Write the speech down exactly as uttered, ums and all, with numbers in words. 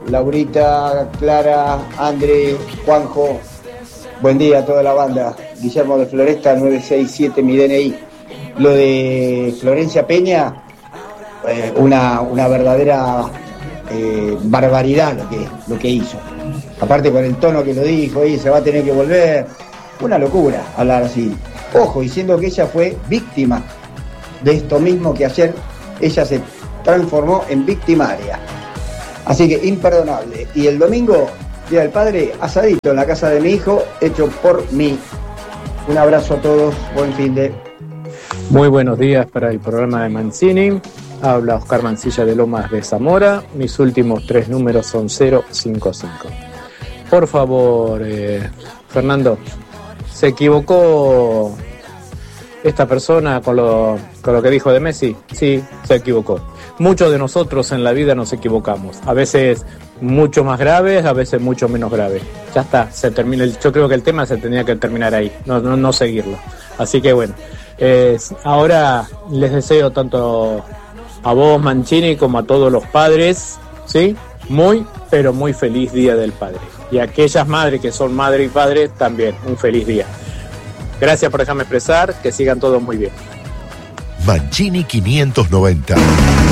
Laurita, Clara, André, Juanjo. Buen día a toda la banda. Guillermo de Floresta, nueve seis siete mi D N I. Lo de Florencia Peña, eh, una, una verdadera eh, barbaridad lo que, lo que hizo. Aparte con el tono que lo dijo, y se va a tener que volver. Una locura hablar así. Ojo, diciendo que ella fue víctima de esto mismo que ayer ella se transformó en victimaria. Así que imperdonable. Y el domingo, Día del Padre, asadito en la casa de mi hijo, hecho por mí. Un abrazo a todos, buen fin de... Muy buenos días para el programa de Mancini. Habla Oscar Mancilla de Lomas de Zamora. Mis últimos tres números son cero cinco cinco. Por favor, eh, Fernando, ¿se equivocó esta persona con lo, con lo que dijo de Messi? Sí, se equivocó. Muchos de nosotros en la vida nos equivocamos. A veces mucho más graves, a veces mucho menos graves. Ya está, se termina. El, yo creo que el tema se tenía que terminar ahí, no, no, no seguirlo. Así que bueno, eh, ahora les deseo tanto a vos, Mancini, como a todos los padres, ¿sí? Muy, pero muy feliz Día del Padre. Y a aquellas madres que son madre y padre, también un feliz día. Gracias por dejarme expresar, que sigan todos muy bien. Mancini quinientos noventa.